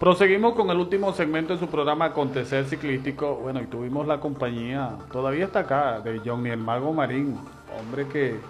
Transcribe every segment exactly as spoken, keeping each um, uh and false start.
Proseguimos con el último segmento de su programa Acontecer Ciclístico. Bueno, y tuvimos la compañía, todavía está acá, de Johnny el Mago Marín, hombre que eh,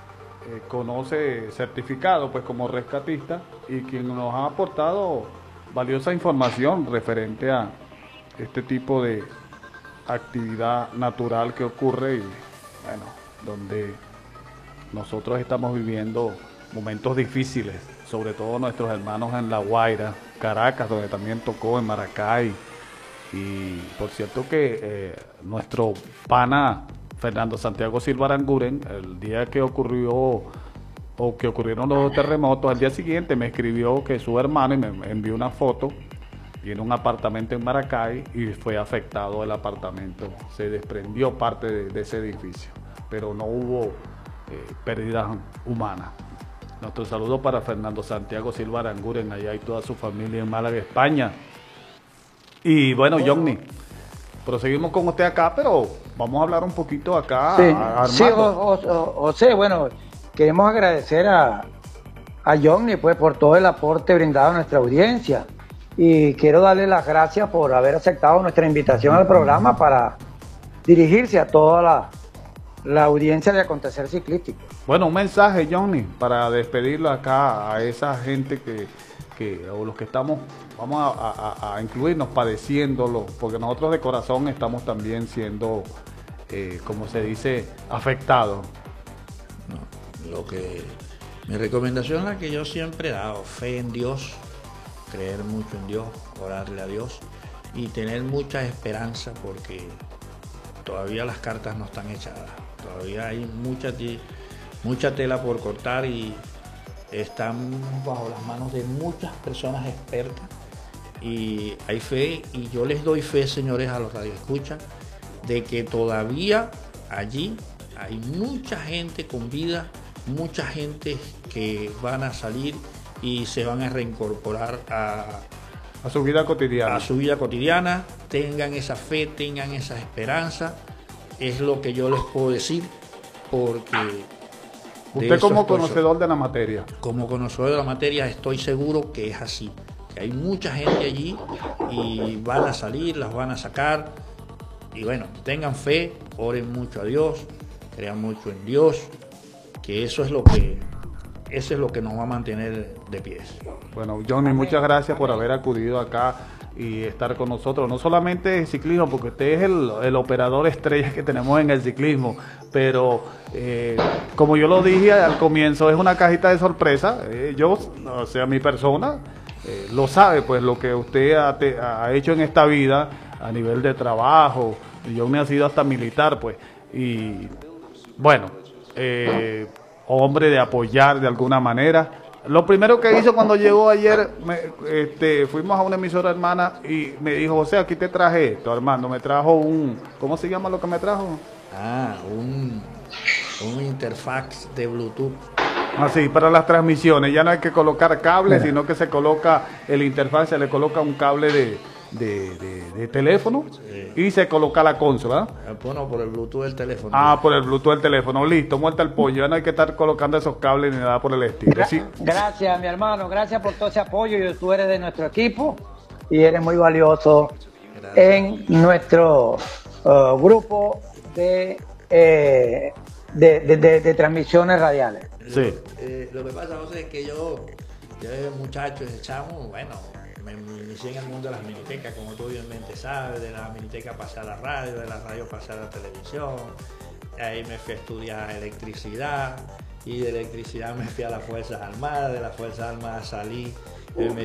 conoce certificado pues como rescatista y quien nos ha aportado valiosa información referente a este tipo de actividad natural que ocurre y bueno, donde nosotros estamos viviendo momentos difíciles, sobre todo nuestros hermanos en La Guaira, Caracas, donde también tocó, en Maracay. Y por cierto que eh, nuestro pana Fernando Santiago Silva Aranguren, el día que ocurrió o que ocurrieron los terremotos, al día siguiente me escribió que su hermano, y me envió una foto, tiene un apartamento en Maracay y fue afectado el apartamento, se desprendió parte de, de ese edificio, pero no hubo eh, pérdidas humanas. Nuestro saludo para Fernando Santiago Silva Aranguren, allá y toda su familia en Málaga, España. Y bueno, Johnny, proseguimos con usted acá, pero vamos a hablar un poquito acá. Sí, a, a sí José, bueno, queremos agradecer a, a Johnny pues, por todo el aporte brindado a nuestra audiencia. Y quiero darle las gracias por haber aceptado nuestra invitación al programa para dirigirse a toda la, la audiencia de Acontecer Ciclístico. Bueno, un mensaje, Johnny, para despedirlo acá a esa gente que, que o los que estamos, vamos a, a, a incluirnos padeciéndolo, porque nosotros de corazón estamos también siendo, eh, como se dice, afectados. No, lo que, mi recomendación es la que yo siempre he dado, fe en Dios, creer mucho en Dios, orarle a Dios y tener mucha esperanza porque todavía las cartas no están echadas, todavía hay mucha, mucha tela por cortar y están bajo las manos de muchas personas expertas y hay fe y yo les doy fe, señores, a los radioescuchas, de que todavía allí hay mucha gente con vida, mucha gente que van a salir y se van a reincorporar a, a su vida cotidiana. A su vida cotidiana, tengan esa fe, tengan esa esperanza, es lo que yo les puedo decir, porque... Usted como conocedor de la materia. Como conocedor de la materia estoy seguro que es así, que hay mucha gente allí y van a salir, las van a sacar, y bueno, tengan fe, oren mucho a Dios, crean mucho en Dios, que eso es lo que... Eso es lo que nos va a mantener de pies. Bueno, Johnny, muchas gracias por haber acudido acá y estar con nosotros. No solamente en ciclismo, porque usted es el, el operador estrella que tenemos en el ciclismo, pero eh, como yo lo dije al comienzo, es una cajita de sorpresa. Eh, yo, o sea, mi persona, eh, lo sabe, pues lo que usted ha, te, ha hecho en esta vida a nivel de trabajo. Johnny ha sido hasta militar, pues. Y bueno, eh... hombre de apoyar de alguna manera. Lo primero que hizo cuando llegó ayer, me, este, fuimos a una emisora hermana y me dijo, José, aquí te traje esto, Armando, me trajo un, ¿cómo se llama lo que me trajo? Ah, un, un interfaz de Bluetooth. Así, para las transmisiones, ya no hay que colocar cables, sino que se coloca el interfaz, se le coloca un cable de, de, de, de teléfono sí. Y se coloca la consola. Bueno, por el Bluetooth del teléfono. Ah, por el Bluetooth del teléfono, listo, muerta el pollo, ya no hay que estar colocando esos cables ni nada por el estilo. ¿Sí? Gracias, mi hermano, gracias por todo ese apoyo, tú eres de nuestro equipo y eres muy valioso gracias. En nuestro uh, grupo de, eh, de, de, de, de transmisiones radiales. Sí. Eh, lo que pasa, José, es que yo, yo era muchacho, ese chamo, bueno, me inicié en el mundo de las minitecas, como tú obviamente sabes, de la miniteca pasé a la radio, de la radio pasé a la televisión, ahí me fui a estudiar electricidad, y de electricidad me fui a las Fuerzas Armadas, de las Fuerzas Armadas salí, eh, me